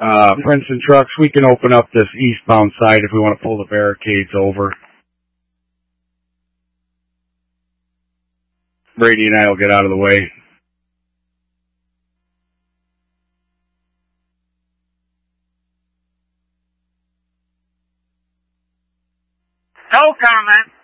Princeton trucks, we can open up this eastbound side if we want to pull the barricades over. Brady and I will get out of the way. No comment.